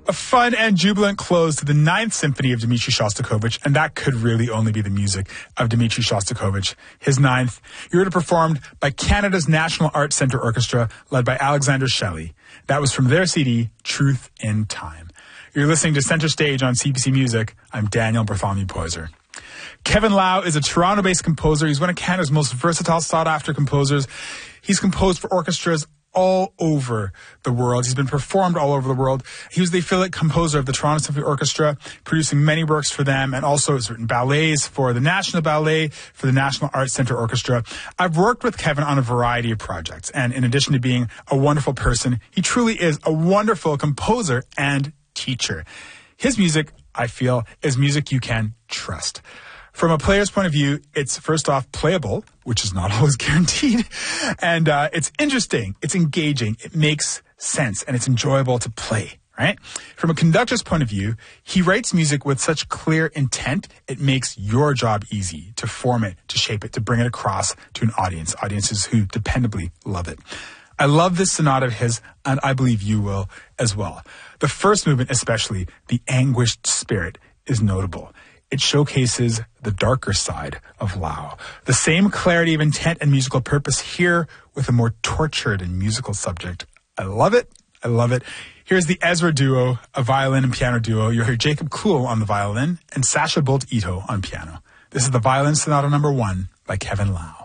A fun and jubilant close to the Ninth Symphony of Dmitri Shostakovich, and that could really only be the music of Dmitri Shostakovich. His Ninth, you heard it performed by Canada's National Arts Centre Orchestra, led by Alexander Shelley. That was from their CD, Truth in Time. You're listening to Center Stage on CBC Music. I'm Daniel Bartholomew Poyser. Kevin Lau is a Toronto-based composer. He's one of Canada's most versatile, sought-after composers. He's composed for orchestras all over the world. He's been performed all over the world. He was the affiliate composer of the Toronto Symphony Orchestra, producing many works for them, and also has written ballets for the National Ballet, for the National Arts Centre Orchestra. I've worked with Kevin on a variety of projects, and in addition to being a wonderful person, he truly is a wonderful composer and teacher. His music, I feel, is music you can trust. From a player's point of view, it's first off playable, which is not always guaranteed, and it's interesting, it's engaging, it makes sense, and it's enjoyable to play, right? From a conductor's point of view, he writes music with such clear intent, it makes your job easy to form it, to shape it, to bring it across to an audience, audiences who dependably love it. I love this sonata of his, and I believe you will as well. The first movement especially, the anguished spirit, is notable. It showcases the darker side of Lau. The same clarity of intent and musical purpose here with a more tortured and musical subject. I love it. I love it. Here's the Ezra duo, a violin and piano duo. You'll hear Jacob Kuhl on the violin and Sasha Bolt-Ito on piano. This is the Violin Sonata No. 1 by Kevin Lau.